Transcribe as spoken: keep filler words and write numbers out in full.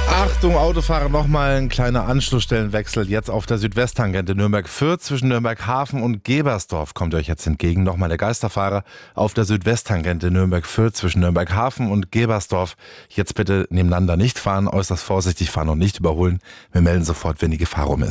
Achtung, Autofahrer, nochmal ein kleiner Anschlussstellenwechsel. Jetzt auf der Südwesttangente Nürnberg-Fürth zwischen Nürnberg-Hafen und Gebersdorf kommt euch jetzt entgegen. Nochmal der Geisterfahrer auf der Südwesttangente Nürnberg-Fürth zwischen Nürnberg-Hafen und Gebersdorf. Jetzt bitte nebeneinander nicht fahren, äußerst vorsichtig fahren und nicht überholen. Wir melden sofort, wenn die Gefahr rum ist.